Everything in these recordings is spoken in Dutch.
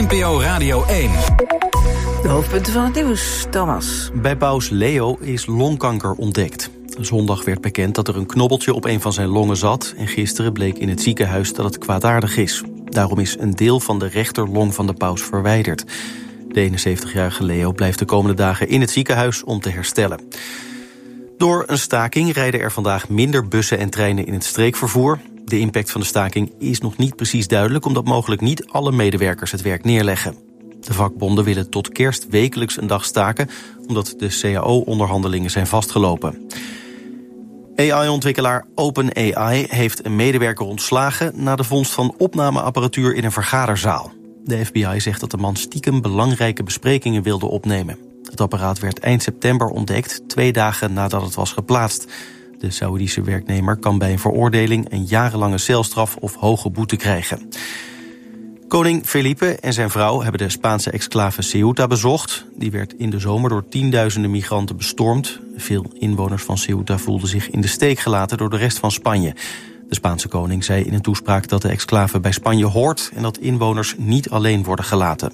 NPO Radio 1. De hoofdpunten van het nieuws, Thomas. Bij paus Leo is longkanker ontdekt. Zondag werd bekend dat er een knobbeltje op een van zijn longen zat, en gisteren bleek in het ziekenhuis dat het kwaadaardig is. Daarom is een deel van de rechterlong van de paus verwijderd. De 71-jarige Leo blijft de komende dagen in het ziekenhuis om te herstellen. Door een staking rijden er vandaag minder bussen en treinen in het streekvervoer. De impact van de staking is nog niet precies duidelijk, omdat mogelijk niet alle medewerkers het werk neerleggen. De vakbonden willen tot kerst wekelijks een dag staken, omdat de CAO-onderhandelingen zijn vastgelopen. AI-ontwikkelaar OpenAI heeft een medewerker ontslagen na de vondst van opnameapparatuur in een vergaderzaal. De FBI zegt dat de man stiekem belangrijke besprekingen wilde opnemen. Het apparaat werd eind september ontdekt, 2 dagen nadat het was geplaatst. De Saoedische werknemer kan bij een veroordeling een jarenlange celstraf of hoge boete krijgen. Koning Felipe en zijn vrouw hebben de Spaanse exclave Ceuta bezocht. Die werd in de zomer door tienduizenden migranten bestormd. Veel inwoners van Ceuta voelden zich in de steek gelaten door de rest van Spanje. De Spaanse koning zei in een toespraak dat de exclave bij Spanje hoort en dat inwoners niet alleen worden gelaten.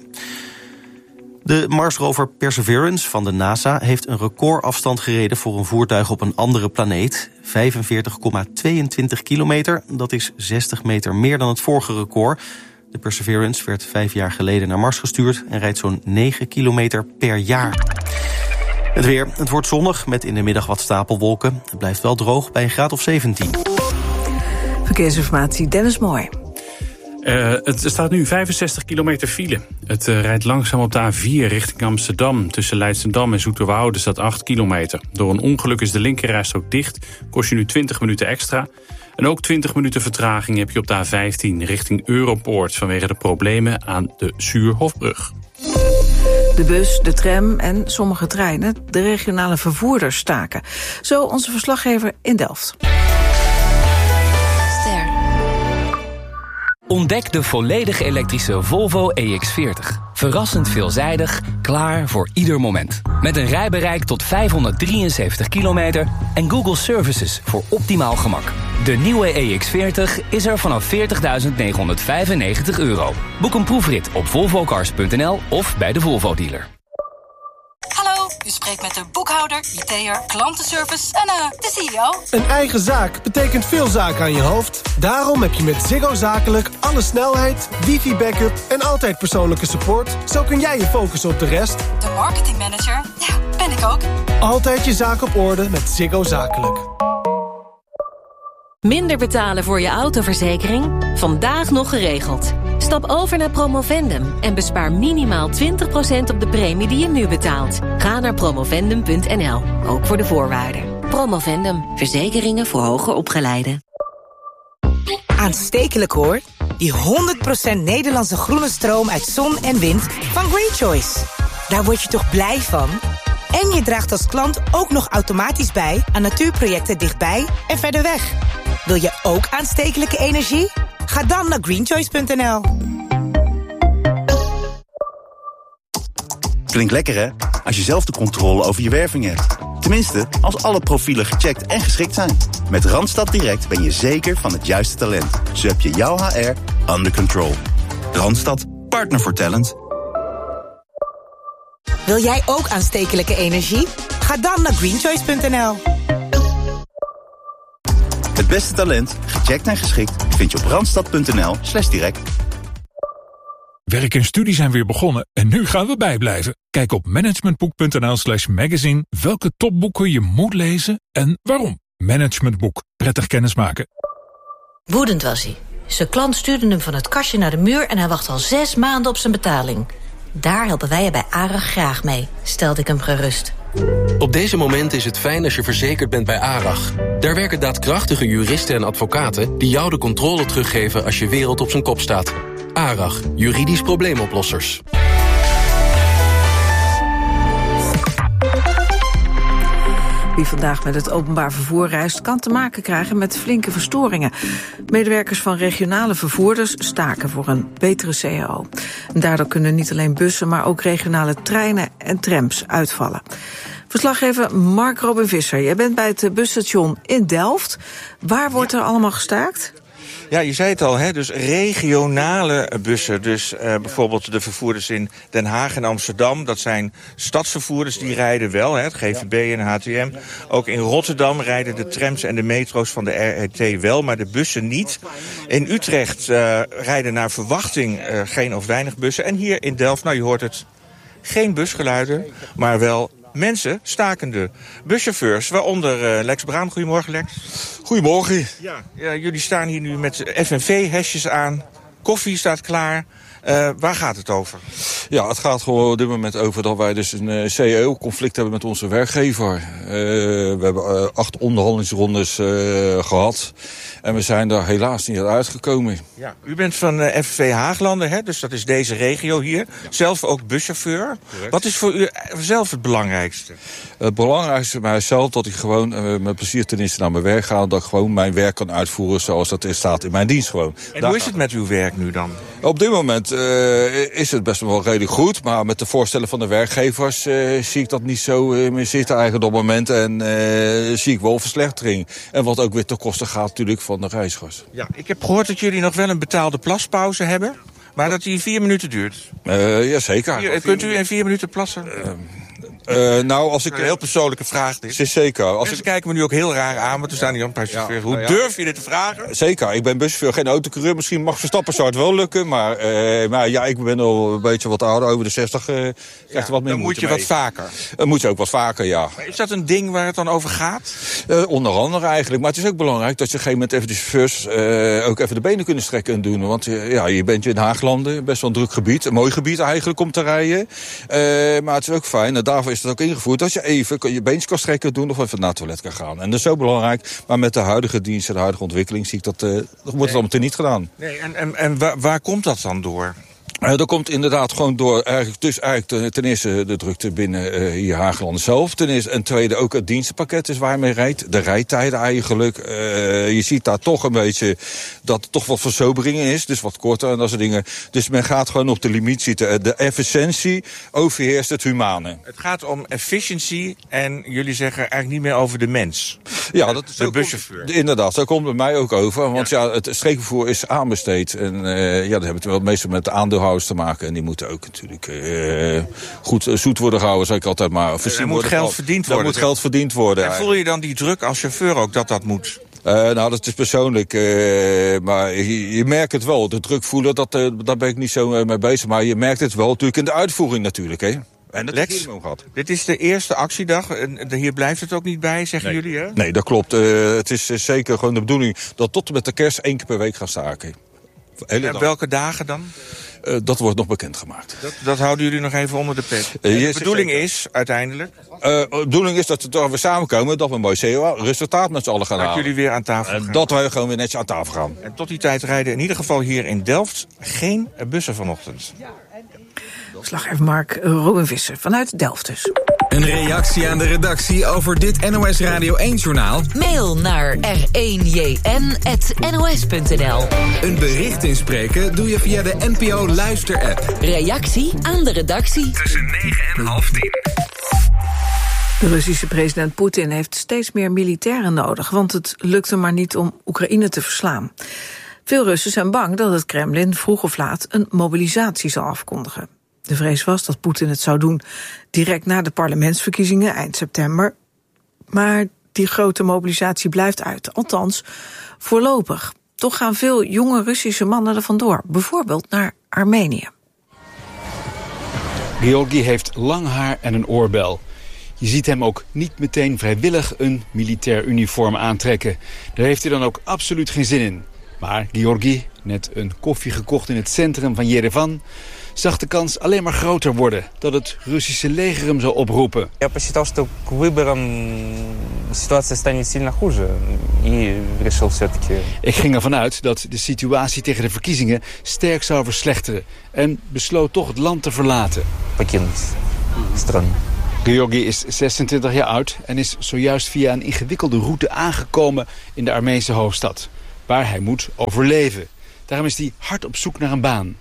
De Marsrover Perseverance van de NASA heeft een recordafstand gereden voor een voertuig op een andere planeet. 45,22 kilometer, dat is 60 meter meer dan het vorige record. De Perseverance werd 5 jaar geleden naar Mars gestuurd en rijdt zo'n 9 kilometer per jaar. Het weer, het wordt zonnig met in de middag wat stapelwolken. Het blijft wel droog bij een graad of 17. Verkeersinformatie, Dennis Mooi. Het staat nu 65 kilometer file. Het rijdt langzaam op de A4 richting Amsterdam. Tussen Leidschendam en Zoeterwoude staat 8 kilometer. Door een ongeluk is de linkerrijstrook dicht. Kost je nu 20 minuten extra. En ook 20 minuten vertraging heb je op de A15 richting Europoort vanwege de problemen aan de Zuurhofbrug. De bus, de tram en sommige treinen, de regionale vervoerders staken. Zo onze verslaggever in Delft. Ontdek de volledig elektrische Volvo EX40. Verrassend veelzijdig, klaar voor ieder moment. Met een rijbereik tot 573 kilometer en Google Services voor optimaal gemak. De nieuwe EX40 is er vanaf €40.995. Boek een proefrit op volvocars.nl of bij de Volvo-dealer. Hallo, u spreekt met de boekhouder, IT'er, klantenservice en de CEO. Een eigen zaak betekent veel zaken aan je hoofd. Daarom heb je met Ziggo Zakelijk alle snelheid, wifi-backup en altijd persoonlijke support. Zo kun jij je focussen op de rest. De marketingmanager, ja, ben ik ook. Altijd je zaak op orde met Ziggo Zakelijk. Minder betalen voor je autoverzekering? Vandaag nog geregeld. Stap over naar Promovendum en bespaar minimaal 20% op de premie die je nu betaalt. Ga naar promovendum.nl, ook voor de voorwaarden. Promovendum, verzekeringen voor hoger opgeleiden. Aanstekelijk hoor. Die 100% Nederlandse groene stroom uit zon en wind van Green Choice. Daar word je toch blij van? En je draagt als klant ook nog automatisch bij aan natuurprojecten dichtbij en verder weg. Wil je ook aanstekelijke energie? Ga dan naar greenchoice.nl. Klinkt lekker hè? Als je zelf de controle over je werving hebt. Tenminste, als alle profielen gecheckt en geschikt zijn. Met Randstad Direct ben je zeker van het juiste talent. Zo heb je jouw HR under control. Randstad, partner voor talent. Wil jij ook aanstekelijke energie? Ga dan naar greenchoice.nl. Het beste talent, gecheckt en geschikt, vind je op randstad.nl/direct. Werk en studie zijn weer begonnen en nu gaan we bijblijven. Kijk op managementboek.nl/magazine welke topboeken je moet lezen en waarom. Managementboek, prettig kennismaken. Woedend was hij. Zijn klant stuurde hem van het kastje naar de muur en hij wacht al 6 maanden op zijn betaling. Daar helpen wij je bij ARAG graag mee, stelde ik hem gerust. Op deze momenten is het fijn als je verzekerd bent bij ARAG. Daar werken daadkrachtige juristen en advocaten die jou de controle teruggeven als je wereld op zijn kop staat. ARAG, juridisch probleemoplossers. Wie vandaag met het openbaar vervoer reist, kan te maken krijgen met flinke verstoringen. Medewerkers van regionale vervoerders staken voor een betere CAO. En daardoor kunnen niet alleen bussen, maar ook regionale treinen en trams uitvallen. Verslaggever Mark Robin Visser, jij bent bij het busstation in Delft. Waar wordt er allemaal gestaakt? Ja, je zei het al, hè? Dus regionale bussen. Dus bijvoorbeeld de vervoerders in Den Haag en Amsterdam. Dat zijn stadsvervoerders, die rijden wel, hè? Het GVB en HTM. Ook in Rotterdam rijden de trams en de metro's van de RET wel, maar de bussen niet. In Utrecht rijden naar verwachting geen of weinig bussen. En hier in Delft, nou je hoort het, geen busgeluiden, maar wel mensen, stakende buschauffeurs, waaronder Lex Braam. Goedemorgen, Lex. Goedemorgen. Ja, jullie staan hier nu met FNV-hesjes aan. Koffie staat klaar. Waar gaat het over? Ja, het gaat gewoon op dit moment over dat wij dus een CEO-conflict hebben met onze werkgever. We hebben 8 onderhandelingsrondes gehad. En we zijn daar helaas niet uitgekomen. Ja, u bent van FNV Haaglanden, hè? Dus dat is deze regio hier. Ja. Zelf ook buschauffeur. Correct. Wat is voor u zelf het belangrijkste? Het belangrijkste voor mijzelf dat ik gewoon met plezier ten eerste naar mijn werk ga. Dat ik gewoon mijn werk kan uitvoeren zoals dat staat in mijn dienst gewoon. En hoe is het met uw werk nu dan? Op dit moment is het best wel redelijk goed. Maar met de voorstellen van de werkgevers zie ik dat niet zo meer zitten eigenlijk op het moment. En zie ik wel verslechtering. En wat ook weer ten koste gaat natuurlijk van de reizigers. Ja, ik heb gehoord dat jullie nog wel een betaalde plaspauze hebben. Maar dat die 4 minuten duurt. Jazeker. Kunt u in 4 minuten plassen? Nou, als ik een heel persoonlijke vraag dit. Zeker. Mensen kijken me nu ook heel raar aan, want er staan hier een paar chauffeurs. Hoe durf je dit te vragen? Zeker, ik ben buschauffeur, geen autocoureur. Misschien mag Verstappen zou het wel lukken, maar ja, ik ben al een beetje wat ouder, over de 60. Krijgt er wat meer dan moet je wat vaker. Dan moet je ook wat vaker, ja. Maar is dat een ding waar het dan over gaat? Onder andere eigenlijk, maar het is ook belangrijk dat je op een gegeven moment even de chauffeurs ook even de benen kunnen strekken en doen. Want ja, je bent in Haaglanden, best wel een druk gebied, een mooi gebied eigenlijk om te rijden. Maar het is ook fijn, en daarvoor is het ook ingevoerd dat je even je beentjes kan strekken doen of even naar het toilet kan gaan. En dat is zo belangrijk. Maar met de huidige dienst en de huidige ontwikkeling zie ik dat wordt het allemaal niet gedaan. Nee, en waar komt dat dan door? Dat komt inderdaad gewoon door ten eerste de drukte binnen hier Haaglanden zelf. Ten eerste, en tweede ook het dienstenpakket is waar je mee rijdt. De rijtijden eigenlijk. Je ziet daar toch een beetje dat er toch wat verzobering is. Dus wat korter en dat soort dingen. Dus men gaat gewoon op de limiet zitten. De efficiëntie overheerst het humane. Het gaat om efficiëntie en jullie zeggen eigenlijk niet meer over de mens. Ja, dat is de buschauffeur. Inderdaad, daar komt bij mij ook over. Want ja het streekvervoer is aanbesteed. En dat hebben we wel meestal met de aandeelhouders te maken. En die moeten ook natuurlijk goed zoet worden gehouden, zeg ik altijd maar. Er moet geld verdiend worden. Er moet geld verdiend worden. En voel je dan die druk als chauffeur ook dat moet? Nou, dat is persoonlijk. Maar je merkt het wel. De druk voelen, daar ben ik niet zo mee bezig. Maar je merkt het wel natuurlijk in de uitvoering natuurlijk, hè. En dat Lex, dit is de eerste actiedag. En hier blijft het ook niet bij, zeggen jullie, hè? Nee, dat klopt. Het is zeker gewoon de bedoeling dat tot en met de kerst 1 keer per week gaan staken. En welke dagen dan? Dat wordt nog bekendgemaakt. Dat houden jullie nog even onder de pet. De bedoeling is uiteindelijk? De bedoeling is dat we samenkomen, dat we een mooi CO-resultaat met z'n allen gaan halen. Dat jullie weer aan tafel gaan. Dat wij gewoon weer netjes aan tafel gaan. En tot die tijd rijden in ieder geval hier in Delft geen bussen vanochtend. Verslaggever Mark Robbenvisser vanuit Delft dus. Een reactie aan de redactie over dit NOS Radio 1-journaal? Mail naar r1jn@nos.nl. Een bericht inspreken doe je via de NPO Luister-app. Reactie aan de redactie. Tussen 9 en half 10. De Russische president Poetin heeft steeds meer militairen nodig, want het lukt hem maar niet om Oekraïne te verslaan. Veel Russen zijn bang dat het Kremlin vroeg of laat een mobilisatie zal afkondigen. De vrees was dat Poetin het zou doen direct na de parlementsverkiezingen eind september. Maar die grote mobilisatie blijft uit, althans voorlopig. Toch gaan veel jonge Russische mannen er vandoor, bijvoorbeeld naar Armenië. Georgi heeft lang haar en een oorbel. Je ziet hem ook niet meteen vrijwillig een militair uniform aantrekken. Daar heeft hij dan ook absoluut geen zin in. Maar Georgi, net een koffie gekocht in het centrum van Yerevan, zag de kans alleen maar groter worden dat het Russische leger hem zou oproepen. Я посчитал, что к выборам ситуация станет сильно хуже, и решил все-таки. Ik ging ervan uit dat de situatie tegen de verkiezingen sterk zou verslechteren en besloot toch het land te verlaten. Покинуть страну. Georgi is 26 jaar oud en is zojuist via een ingewikkelde route aangekomen in de Armeense hoofdstad, waar hij moet overleven. Daarom is hij hard op zoek naar een baan.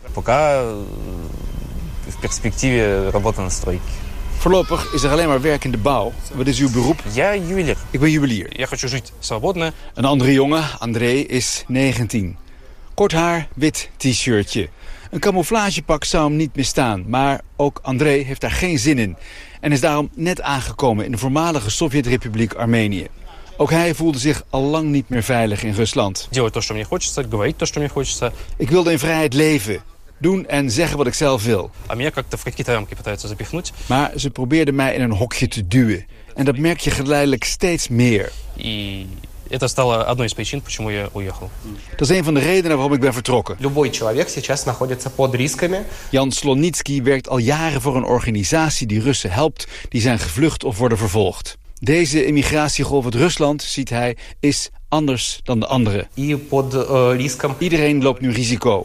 Voorlopig is er alleen maar werk in de bouw. Wat is uw beroep? Ja, juwelier. Ik ben juwelier. Een andere jongen, André, is 19. Kort haar, wit t-shirtje. Een camouflagepak zou hem niet misstaan, maar ook André heeft daar geen zin in. En is daarom net aangekomen in de voormalige Sovjet-Republiek Armenië. Ook hij voelde zich al lang niet meer veilig in Rusland. Ik wilde in vrijheid leven, doen en zeggen wat ik zelf wil. Maar ze probeerden mij in een hokje te duwen. En dat merk je geleidelijk steeds meer. Dat is een van de redenen waarom ik ben vertrokken. Jan Slonitsky werkt al jaren voor een organisatie die Russen helpt die zijn gevlucht of worden vervolgd. Deze immigratiegolf uit Rusland, ziet hij, is anders dan de andere. Iedereen loopt nu risico.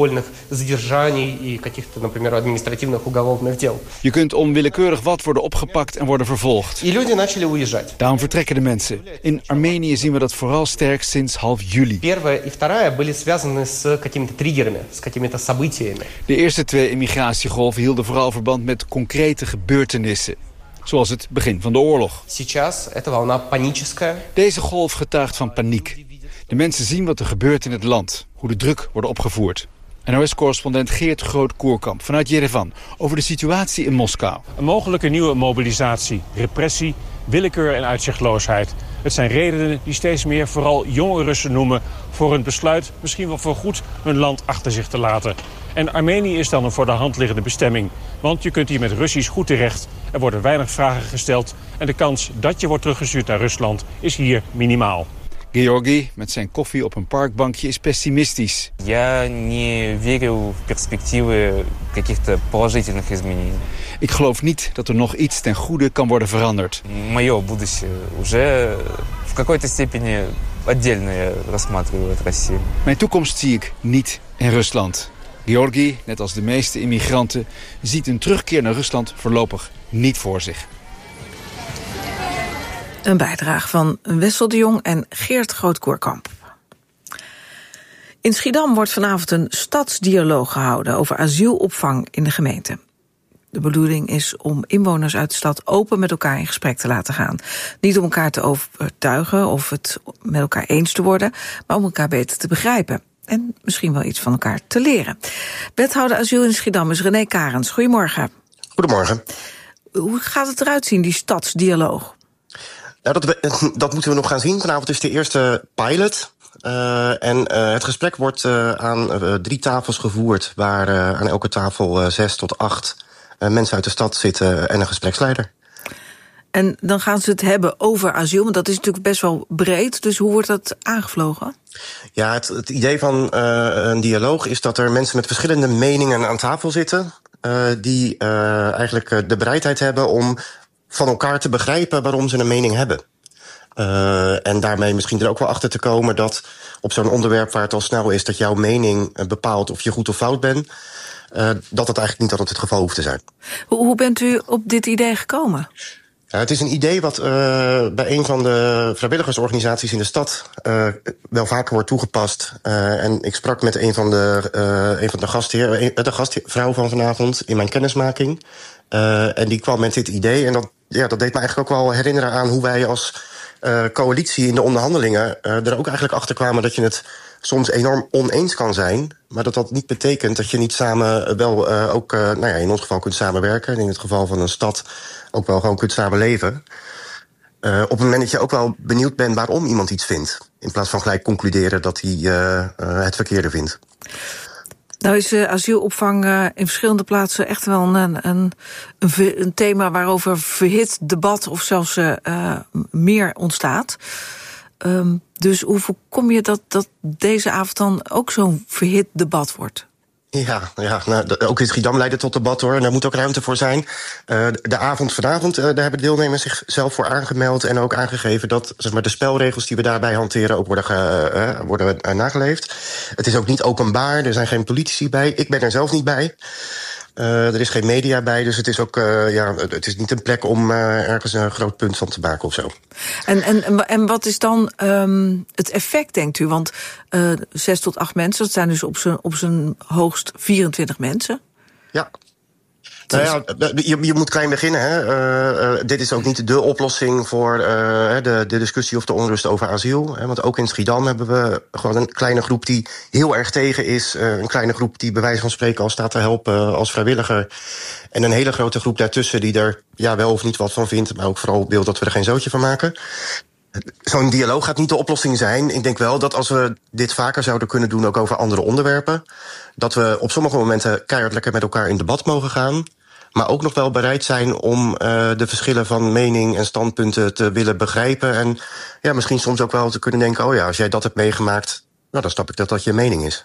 Je kunt onwillekeurig wat worden opgepakt en worden vervolgd. Daarom vertrekken de mensen. In Armenië zien we dat vooral sterk sinds half juli. De eerste 2 immigratiegolven hielden vooral verband met concrete gebeurtenissen. Zoals het begin van de oorlog. Deze golf getuigt van paniek. De mensen zien wat er gebeurt in het land. Hoe de druk wordt opgevoerd. NOS-correspondent Geert Groot-Koerkamp vanuit Jerevan over de situatie in Moskou. Een mogelijke nieuwe mobilisatie, repressie, willekeur en uitzichtloosheid. Het zijn redenen die steeds meer vooral jonge Russen noemen voor een besluit misschien wel voorgoed hun land achter zich te laten. En Armenië is dan een voor de hand liggende bestemming. Want je kunt hier met Russisch goed terecht. Er worden weinig vragen gesteld. En de kans dat je wordt teruggestuurd naar Rusland is hier minimaal. Georgi, met zijn koffie op een parkbankje, is pessimistisch. Ik geloof niet dat er nog iets ten goede kan worden veranderd. Mijn toekomst zie ik niet in Rusland. Georgi, net als de meeste immigranten, ziet een terugkeer naar Rusland voorlopig niet voor zich. Een bijdrage van Wessel de Jong en Geert Groot-Koerkamp. In Schiedam wordt vanavond een stadsdialoog gehouden over asielopvang in de gemeente. De bedoeling is om inwoners uit de stad open met elkaar in gesprek te laten gaan. Niet om elkaar te overtuigen of het met elkaar eens te worden, maar om elkaar beter te begrijpen. En misschien wel iets van elkaar te leren. Wethouder asiel in Schiedam is René Karens. Goedemorgen. Goedemorgen. Hoe gaat het eruit zien, die stadsdialoog? Nou, dat moeten we nog gaan zien. Vanavond is de eerste pilot. Het gesprek wordt aan 3 tafels gevoerd, waar aan elke tafel 6 tot 8 mensen uit de stad zitten en een gespreksleider. En dan gaan ze het hebben over asiel, want dat is natuurlijk best wel breed. Dus hoe wordt dat aangevlogen? Ja, het idee van een dialoog is dat er mensen met verschillende meningen aan tafel zitten, die eigenlijk de bereidheid hebben om van elkaar te begrijpen waarom ze een mening hebben. En daarmee misschien er ook wel achter te komen dat op zo'n onderwerp waar het al snel is dat jouw mening bepaalt of je goed of fout bent, dat het eigenlijk niet altijd het geval hoeft te zijn. Hoe bent u op dit idee gekomen? Ja, het is een idee wat bij een van de vrijwilligersorganisaties in de stad wel vaker wordt toegepast. En ik sprak met een van de gastheren, de gastvrouw van vanavond in mijn kennismaking. En die kwam met dit idee. En dat deed me eigenlijk ook wel herinneren aan hoe wij als coalitie in de onderhandelingen er ook eigenlijk achter kwamen dat je het soms enorm oneens kan zijn, maar dat niet betekent dat je niet samen wel ook in ons geval kunt samenwerken. En in het geval van een stad ook wel gewoon kunt samenleven. Op het moment dat je ook wel benieuwd bent waarom iemand iets vindt, in plaats van gelijk concluderen dat hij het verkeerde vindt. Nou is asielopvang in verschillende plaatsen echt wel een thema waarover verhit debat of zelfs meer ontstaat. Dus hoe voorkom je dat deze avond dan ook zo'n verhit debat wordt? Ja, ook in Schiedam leidt het tot debat hoor. En daar moet ook ruimte voor zijn. De avond vanavond, daar hebben de deelnemers zichzelf voor aangemeld en ook aangegeven dat de spelregels die we daarbij hanteren ook worden nageleefd. Het is ook niet openbaar, er zijn geen politici bij. Ik ben er zelf niet bij. Er is geen media bij, dus het is ook het is niet een plek om ergens een groot punt van te maken of zo. En wat is dan het effect, denkt u? Want 6 tot 8 mensen, dat zijn dus op zijn hoogst 24 mensen. Ja. Nou ja, je moet klein beginnen. Hè. Dit is ook niet de oplossing voor de discussie of de onrust over asiel. Hè. Want ook in Schiedam hebben we gewoon een kleine groep die heel erg tegen is. Een kleine groep die bij wijze van spreken al staat te helpen als vrijwilliger. En een hele grote groep daartussen die er wel of niet wat van vindt. Maar ook vooral wil dat we er geen zootje van maken. Zo'n dialoog gaat niet de oplossing zijn. Ik denk wel dat als we dit vaker zouden kunnen doen, ook over andere onderwerpen, dat we op sommige momenten keihard lekker met elkaar in debat mogen gaan, maar ook nog wel bereid zijn om de verschillen van mening en standpunten te willen begrijpen. En ja, misschien soms ook wel te kunnen denken, oh ja, als jij dat hebt meegemaakt, nou, dan snap ik dat je mening is.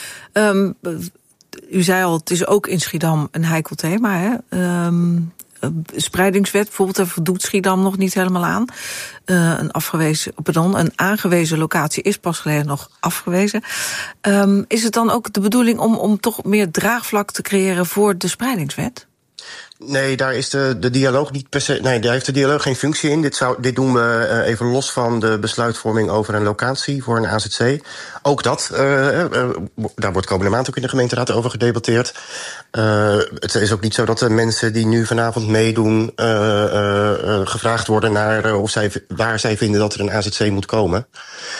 U zei al, het is ook in Schiedam een heikel thema, hè? Spreidingswet bijvoorbeeld, daar voldoet Schiedam nog niet helemaal aan. Een aangewezen locatie is pas geleden nog afgewezen. Is het dan ook de bedoeling om toch meer draagvlak te creëren voor de spreidingswet? Nee, daar is de dialoog niet per se. Nee, daar heeft de dialoog geen functie in. Dit doen we even los van de besluitvorming over een locatie voor een AZC. Ook dat, daar wordt komende maand ook in de gemeenteraad over gedebatteerd. Het is ook niet zo dat de mensen die nu vanavond meedoen gevraagd worden naar waar zij vinden dat er een AZC moet komen.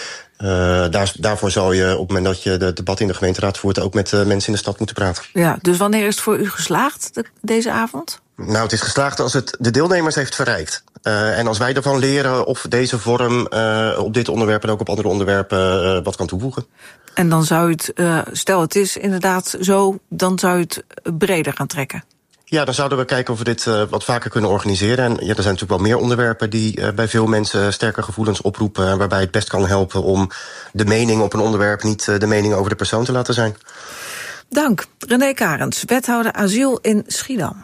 Daarvoor zal je op het moment dat je het debat in de gemeenteraad voert ook met mensen in de stad moeten praten. Ja, dus wanneer is het voor u geslaagd deze avond? Nou, het is geslaagd als het de deelnemers heeft verrijkt. En als wij ervan leren of deze vorm op dit onderwerp en ook op andere onderwerpen wat kan toevoegen. En dan zou u het, stel het is inderdaad zo, dan zou u het breder gaan trekken. Ja, dan zouden we kijken of we dit wat vaker kunnen organiseren. En ja, er zijn natuurlijk wel meer onderwerpen die bij veel mensen sterke gevoelens oproepen, waarbij het best kan helpen om de mening op een onderwerp niet de mening over de persoon te laten zijn. Dank. René Karens, wethouder asiel in Schiedam.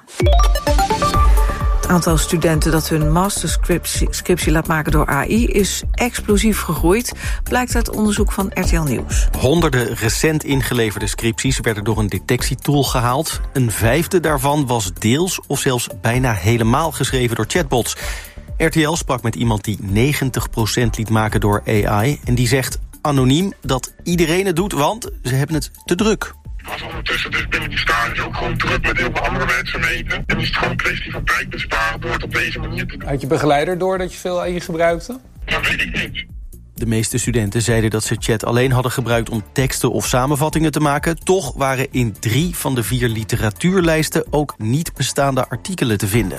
Het aantal studenten dat hun masterscriptie laat maken door AI is explosief gegroeid, blijkt uit onderzoek van RTL Nieuws. Honderden recent ingeleverde scripties werden door een detectietool gehaald. Een vijfde daarvan was deels of zelfs bijna helemaal geschreven door chatbots. RTL sprak met iemand die 90% liet maken door AI en die zegt anoniem dat iedereen het doet, want ze hebben het te druk. Ik was ondertussen dus binnen die stage ook gewoon druk met heel veel andere werkzaamheden. En is het gewoon een kwestie van tijd besparen door het op deze manier te doen. Had je begeleider door dat je veel AI gebruikte? Dat weet ik niet. De meeste studenten zeiden dat ze chat alleen hadden gebruikt om teksten of samenvattingen te maken. Toch waren in 3 van de 4 literatuurlijsten ook niet bestaande artikelen te vinden.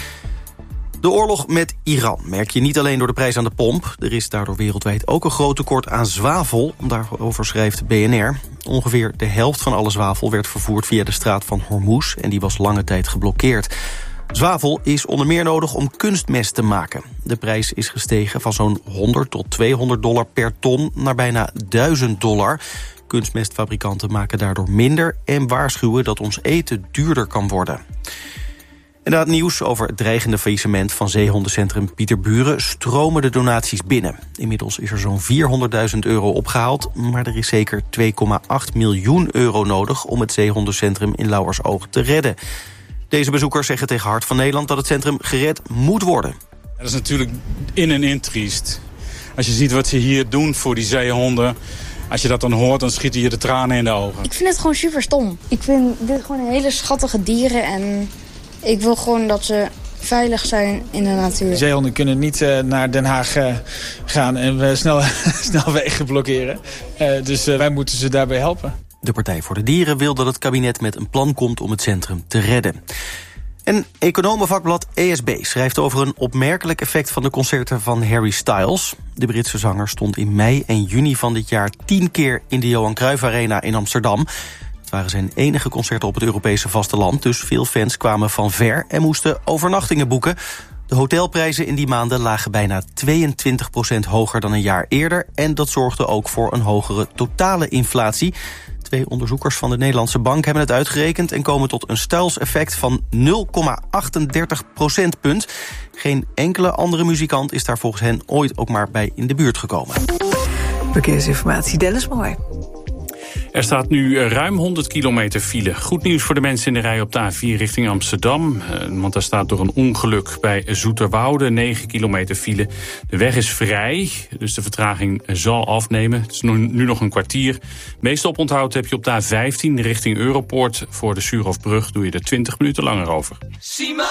De oorlog met Iran merk je niet alleen door de prijs aan de pomp. Er is daardoor wereldwijd ook een groot tekort aan zwavel. Daarover schrijft BNR. Ongeveer de helft van alle zwavel werd vervoerd via de straat van Hormuz en die was lange tijd geblokkeerd. Zwavel is onder meer nodig om kunstmest te maken. De prijs is gestegen van zo'n $100 tot $200 per ton naar bijna $1000. Kunstmestfabrikanten maken daardoor minder en waarschuwen dat ons eten duurder kan worden. En na het nieuws over het dreigende faillissement van zeehondencentrum Pieterburen stromen de donaties binnen. Inmiddels is er zo'n €400.000 opgehaald, maar er is zeker €2,8 miljoen nodig om het zeehondencentrum in Lauwersoog te redden. Deze bezoekers zeggen tegen Hart van Nederland dat het centrum gered moet worden. Dat is natuurlijk in en triest. Als je ziet wat ze hier doen voor die zeehonden, als je dat dan hoort, dan schieten je de tranen in de ogen. Ik vind het gewoon super stom. Ik vind dit gewoon hele schattige dieren en ik wil gewoon dat ze veilig zijn in de natuur. Zeehonden kunnen niet naar Den Haag gaan en snel wegen blokkeren. Dus wij moeten ze daarbij helpen. De Partij voor de Dieren wil dat het kabinet met een plan komt om het centrum te redden. En economenvakblad ESB schrijft over een opmerkelijk effect van de concerten van Harry Styles. De Britse zanger stond in mei en juni van dit jaar 10 keer in de Johan Cruijff Arena in Amsterdam. Het waren zijn enige concerten op het Europese vasteland, dus veel fans kwamen van ver en moesten overnachtingen boeken. De hotelprijzen in die maanden lagen bijna 22% hoger dan een jaar eerder en dat zorgde ook voor een hogere totale inflatie. 2 onderzoekers van de Nederlandse Bank hebben het uitgerekend en komen tot een Styles-effect van 0,38 procentpunt. Geen enkele andere muzikant is daar volgens hen ooit ook maar bij in de buurt gekomen. Verkeersinformatie, Dennis Mooi. Er staat nu ruim 100 kilometer file. Goed nieuws voor de mensen in de rij op de A4 richting Amsterdam. Want daar staat door een ongeluk bij Zoeterwoude 9 kilometer file. De weg is vrij, dus de vertraging zal afnemen. Het is nu nog een kwartier. Meeste oponthoud heb je op de A15 richting Europoort. Voor de Suurhofbrug doe je er 20 minuten langer over.